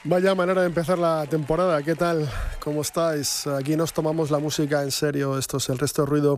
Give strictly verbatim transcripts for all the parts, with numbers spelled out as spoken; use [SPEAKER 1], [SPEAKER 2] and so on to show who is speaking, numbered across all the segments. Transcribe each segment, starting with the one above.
[SPEAKER 1] Vaya manera de empezar la temporada. ¿Qué tal? ¿Cómo estáis? Aquí nos tomamos la música en serio. Esto es El Resto de Ruido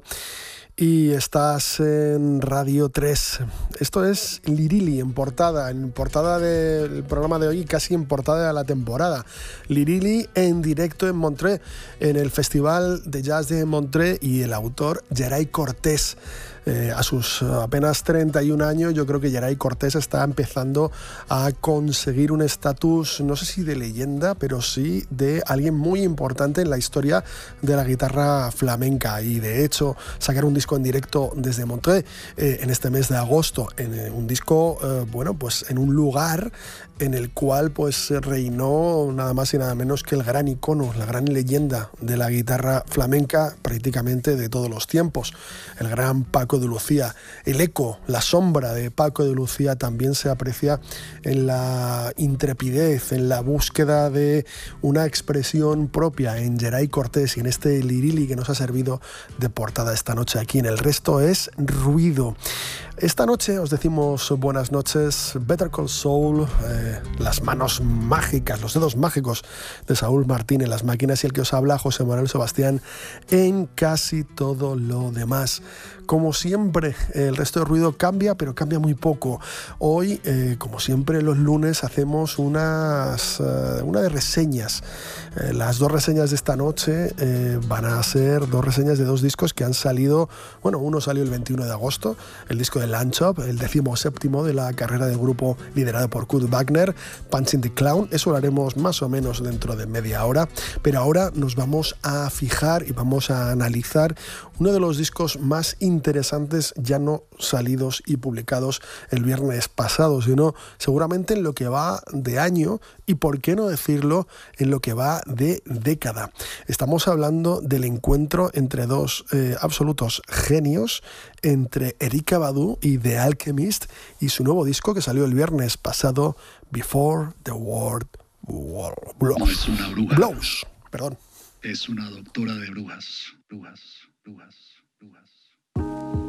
[SPEAKER 1] y estás en Radio tres. Esto es Lirili en portada, en portada del programa de hoy, casi en portada de la temporada. Lirili en directo en Montreux, en el Festival de Jazz de Montreux, y el autor Geray Cortés. Eh, a sus apenas treinta y un años, yo creo que Geray Cortés está empezando a conseguir un estatus, no sé si de leyenda, pero sí de alguien muy importante en la historia de la guitarra flamenca. Y de hecho, sacar un disco en directo desde Montreux eh, en este mes de agosto, en eh, un disco, eh, bueno, pues en un lugar en el cual pues reinó nada más y nada menos que el gran icono, la gran leyenda de la guitarra flamenca prácticamente de todos los tiempos, el gran Paco de Lucía. El eco, la sombra de Paco de Lucía también se aprecia en la intrepidez, en la búsqueda de una expresión propia en Geray Cortés y en este Lirili que nos ha servido de portada esta noche aquí en El Resto es Ruido. Esta noche os decimos buenas noches, Better Call Saul, eh, las manos mágicas, los dedos mágicos de Saúl Martín en las máquinas, y el que os habla, José Manuel Sebastián, en casi todo lo demás. Como siempre, El Resto de Ruido cambia, pero cambia muy poco. Hoy, eh, como siempre, los lunes hacemos unas, uh, una de reseñas. Eh, las dos reseñas de esta noche eh, van a ser dos reseñas de dos discos que han salido. Bueno, uno salió el veintiuno de agosto, el disco de Lanchop, el decimoséptimo de la carrera del grupo liderado por Kurt Wagner, Punching the Clown. Eso lo haremos más o menos dentro de media hora, pero ahora nos vamos a fijar y vamos a analizar uno de los discos más interesantes ya no salidos y publicados el viernes pasado, sino seguramente en lo que va de año y, por qué no decirlo, en lo que va de década. Estamos hablando del encuentro entre dos eh, absolutos genios, entre Erykah Badu y The Alchemist, y su nuevo disco que salió el viernes pasado, Before the World Blows.
[SPEAKER 2] No es una bruja.
[SPEAKER 1] Blows, perdón.
[SPEAKER 2] Es una doctora de brujas. Brujas, brujas, brujas.